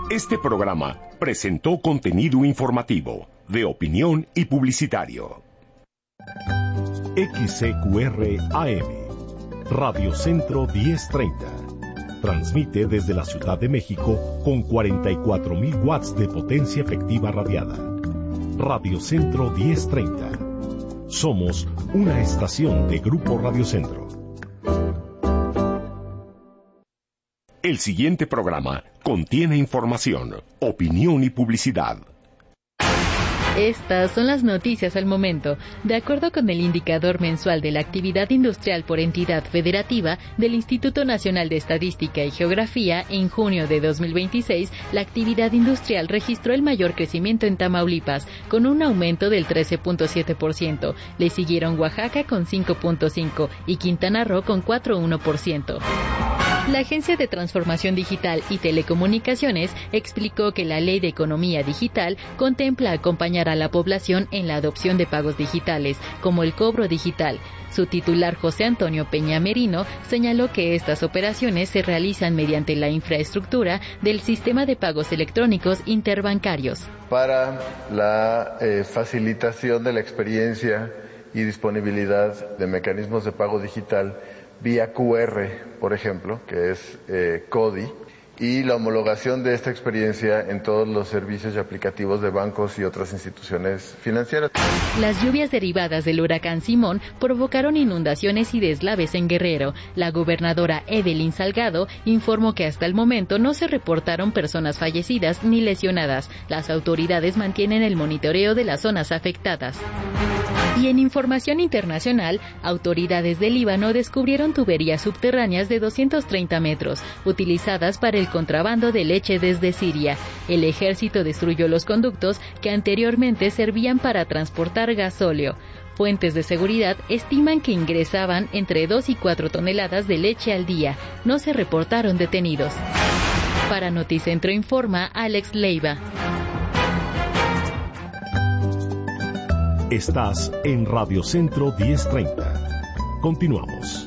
Este programa presentó contenido informativo, de opinión y publicitario. XCQR AM, Radio Centro 1030. Transmite desde la Ciudad de México con 44.000 watts de potencia efectiva radiada. Radio Centro 1030. Somos una estación de Grupo Radio Centro. El siguiente programa contiene información, opinión y publicidad. Estas son las noticias al momento. De acuerdo con el indicador mensual de la actividad industrial por entidad federativa del Instituto Nacional de Estadística y Geografía, en junio de 2026, la actividad industrial registró el mayor crecimiento en Tamaulipas, con un aumento del 13.7%. Le siguieron Oaxaca con 5.5% y Quintana Roo con 4.1%. La Agencia de Transformación Digital y Telecomunicaciones explicó que la Ley de Economía Digital contempla acompañar a la población en la adopción de pagos digitales, como el cobro digital. Su titular, José Antonio Peña Merino, señaló que estas operaciones se realizan mediante la infraestructura del sistema de pagos electrónicos interbancarios. Para la facilitación de la experiencia y disponibilidad de mecanismos de pago digital vía QR, por ejemplo, que es CODI, y la homologación de esta experiencia en todos los servicios y aplicativos de bancos y otras instituciones financieras. Las lluvias derivadas del huracán Simón provocaron inundaciones y deslaves en Guerrero. La gobernadora Evelyn Salgado informó que hasta el momento no se reportaron personas fallecidas ni lesionadas. Las autoridades mantienen el monitoreo de las zonas afectadas. Y en información internacional, autoridades del Líbano descubrieron tuberías subterráneas de 230 metros, utilizadas para el contrabando de leche desde Siria. El ejército destruyó los conductos que anteriormente servían para transportar gasóleo. Fuentes de seguridad estiman que ingresaban entre 2 y 4 toneladas de leche al día. No se reportaron detenidos. Para Noticentro informa Alex Leiva. Estás en Radio Centro 1030. Continuamos.